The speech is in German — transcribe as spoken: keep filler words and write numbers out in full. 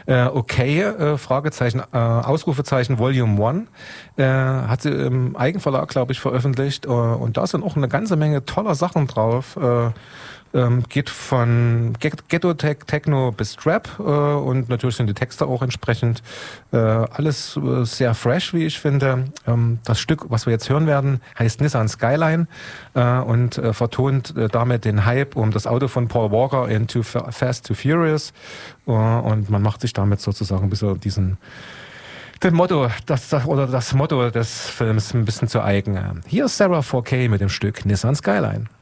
Äh, okay, äh, Fragezeichen, äh, Ausrufezeichen Volume One äh, hat sie im Eigenverlag, glaube ich, veröffentlicht. Äh, und da sind auch eine ganze Menge toller Sachen drauf. Äh, ähm, geht von Ghetto-Techno bis Trap äh, und natürlich sind die Texte auch entsprechend äh, alles äh, sehr fresh, wie ich finde. Ähm, das Stück, was wir jetzt hören werden, heißt Nissan Skyline äh, und äh, vertont äh, damit den Hype um das Auto von Paul Walker in Too Fast, Too Furious äh, und man macht sich damit sozusagen ein bisschen diesen den Motto, das, das, oder das Motto des Films ein bisschen zu eigen. Hier ist Sarah four K mit dem Stück Nissan Skyline.